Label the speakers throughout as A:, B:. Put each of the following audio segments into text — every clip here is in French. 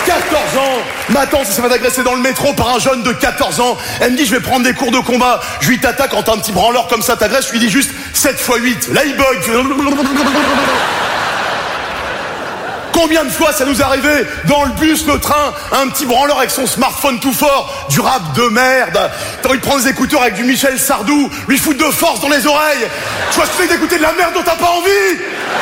A: 14 ans. Ma tante s'est fait agresser dans le métro par un jeune de 14 ans. Elle me dit, je vais prendre des cours de combat. Je lui tata, quand t'as un petit branleur comme ça t'agresse, je lui dis juste 7 x 8. Là, il bug. Combien de fois ça nous arrivait dans le bus, le train, un petit branleur avec son smartphone tout fort, du rap de merde. T'as envie de prendre des écouteurs avec du Michel Sardou, lui foutre de force dans les oreilles. Tu vois, je fais d'écouter de la merde dont t'as pas envie.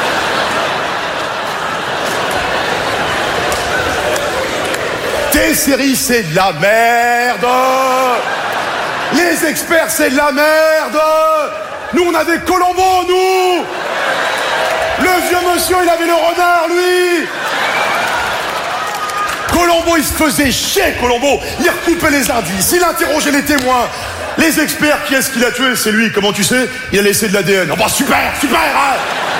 A: Tes séries, c'est de la merde. Les experts, c'est de la merde. Nous, on avait Colombo, nous. Le vieux monsieur, il avait le renard, lui. Colombo, il se faisait chier, Colombo. Il recoupait les indices, il interrogeait les témoins. Les experts, qui est-ce qu'il a tué? C'est lui, comment tu sais? Il a laissé de l'ADN. Oh bah super, hein.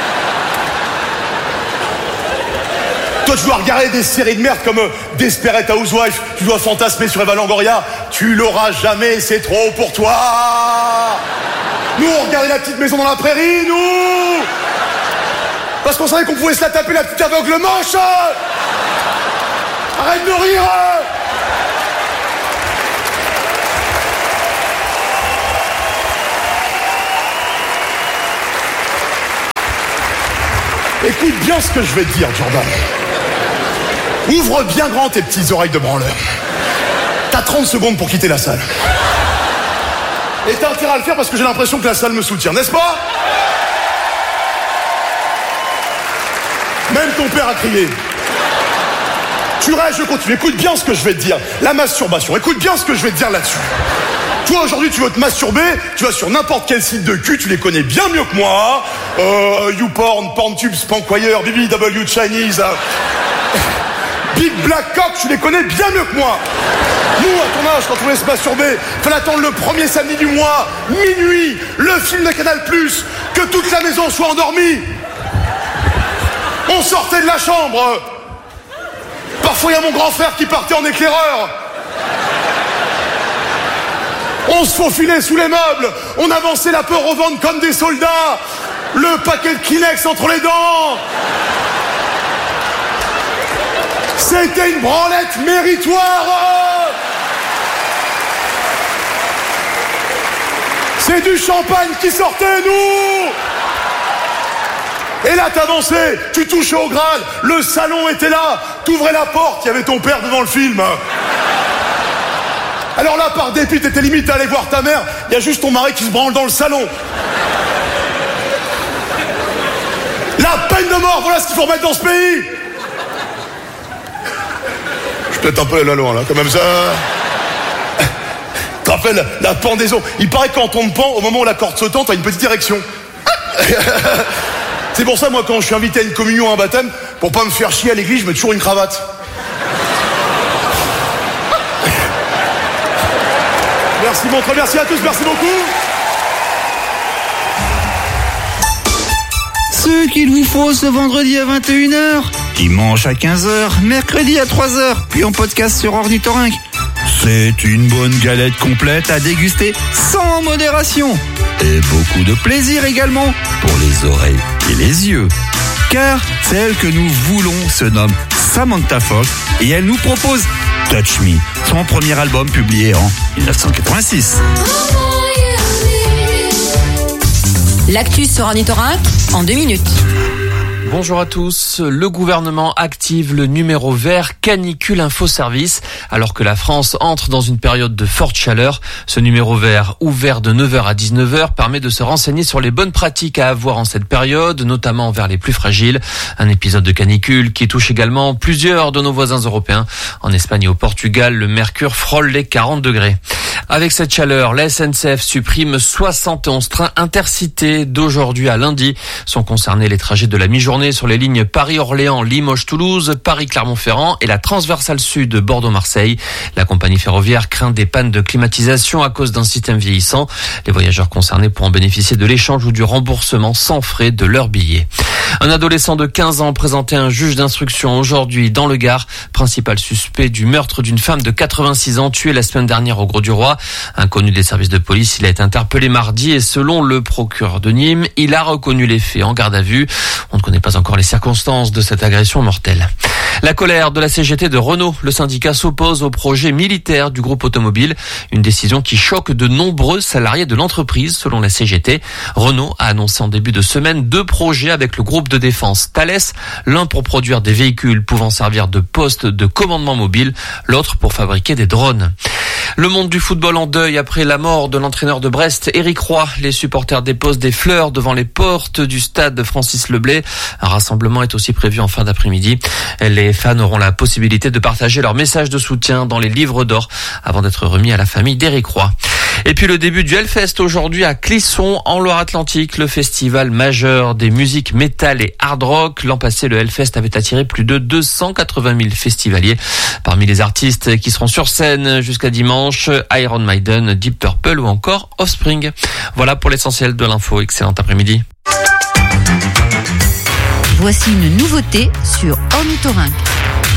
A: Toi, tu dois regarder des séries de merde comme Desperate Housewives. Tu dois fantasmer sur Eva Longoria. Tu l'auras jamais, c'est trop pour toi. Nous, on regardait La Petite Maison dans la Prairie, nous. Parce qu'on savait qu'on pouvait se la taper, la petite aveugle manche. Arrête de rire. Écoute bien ce que je vais te dire, Jordan. Ouvre bien grand tes petites oreilles de branleur. T'as 30 secondes pour quitter la salle. Et t'as intérêt à le faire parce que j'ai l'impression que la salle me soutient, n'est-ce pas? Même ton père a crié. Tu restes, je continue. Écoute bien ce que je vais te dire. La masturbation, écoute bien ce que je vais te dire là-dessus. Toi, aujourd'hui, tu veux te masturber, tu vas sur n'importe quel site de cul, tu les connais bien mieux que moi. YouPorn, PornTube, Spankwire, BBW Chinese, Big Black Cock, tu les connais bien mieux que moi. Nous, à ton âge, quand on voulait se masturber, fallait attendre le premier samedi du mois, minuit, le film de Canal+, que toute la maison soit endormie. On sortait de la chambre. Parfois, il y a mon grand frère qui partait en éclaireur. On se faufilait sous les meubles. On avançait la peur au ventre comme des soldats. Le paquet de Kleenex entre les dents. C'était une branlette méritoire. C'est du champagne qui sortait, nous. Et là, t'avançais, tu touchais au Graal, le salon était là, t'ouvrais la porte, il y avait ton père devant le film. Alors là, par dépit, t'étais limite à aller voir ta mère, il y a juste ton mari qui se branle dans le salon. La peine de mort, voilà ce qu'il faut remettre dans ce pays. Je peut-être un peu la loin, là, quand même ça. Tu te rappelles, la pendaison. Il paraît que quand on te pend, au moment où la corde se tend, t'as une petite érection. C'est pour ça, moi, quand je suis invité à une communion, à un baptême, pour pas me faire chier à l'église, je mets toujours une cravate. Merci, mon très merci à tous, merci beaucoup.
B: Ce qu'il vous faut ce vendredi à 21h, dimanche à 15h, mercredi à 3h, puis en podcast sur Ornithorynque. C'est une bonne galette complète à déguster sans modération. Et beaucoup de plaisir également pour les oreilles et les yeux. Car celle que nous voulons se nomme Samantha Fox et elle nous propose Touch Me, son premier album publié en 1986.
C: L'actu sur Ornithorynque en 2 minutes.
D: Bonjour à tous. Le gouvernement active le numéro vert canicule info service alors que la France entre dans une période de forte chaleur. Ce numéro vert ouvert de 9h à 19h permet de se renseigner sur les bonnes pratiques à avoir en cette période, notamment envers les plus fragiles. Un épisode de canicule qui touche également plusieurs de nos voisins européens. En Espagne et au Portugal, le mercure frôle les 40 degrés. Avec cette chaleur, la SNCF supprime 71 trains intercités d'aujourd'hui à lundi. Sont concernés les trajets de la mi-journée sur les lignes Paris-Orléans, Limoges-Toulouse, Paris-Clermont-Ferrand et la transversale sud Bordeaux-Marseille. La compagnie ferroviaire craint des pannes de climatisation à cause d'un système vieillissant. Les voyageurs concernés pourront bénéficier de l'échange ou du remboursement sans frais de leur billet. Un adolescent de 15 ans présenté à un juge d'instruction aujourd'hui dans le Gard, principal suspect du meurtre d'une femme de 86 ans tuée la semaine dernière au Gros-du-Roi. Inconnu des services de police, il a été interpellé mardi et selon le procureur de Nîmes, il a reconnu les faits en garde à vue. On ne connaît pas encore les circonstances de cette agression mortelle. La colère de la CGT de Renault. Le syndicat s'oppose au projet militaire du groupe automobile. Une décision qui choque de nombreux salariés de l'entreprise, selon la CGT. Renault a annoncé en début de semaine 2 projets avec le groupe de défense Thales. L'un pour produire des véhicules pouvant servir de poste de commandement mobile, l'autre pour fabriquer des drones. Le monde du football en deuil après la mort de l'entraîneur de Brest, Éric Roy. Les supporters déposent des fleurs devant les portes du stade Francis Leblay. Un rassemblement est aussi prévu en fin d'après-midi. Les fans auront la possibilité de partager leur message de soutien dans les livres d'or avant d'être remis à la famille d'Éric Roy. Et puis le début du Hellfest aujourd'hui à Clisson, en Loire-Atlantique, le festival majeur des musiques métal et hard rock. L'an passé, le Hellfest avait attiré plus de 280 000 festivaliers. Parmi les artistes qui seront sur scène jusqu'à dimanche, Iron Maiden, Deep Purple ou encore Offspring. Voilà pour l'essentiel de l'info. Excellent après-midi.
C: Voici une nouveauté sur Ornithorynque.